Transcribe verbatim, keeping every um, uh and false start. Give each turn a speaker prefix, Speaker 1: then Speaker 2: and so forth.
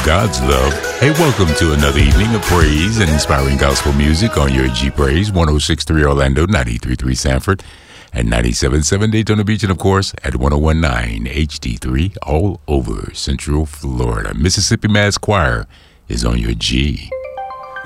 Speaker 1: God's love. Hey, welcome to another evening of praise and inspiring gospel music on your G Praise, one oh six point three Orlando, ninety-three point three Sanford, and ninety-seven point seven Daytona Beach, and of course at one oh one point nine H D three all over Central Florida. Mississippi Mass Choir is on your G.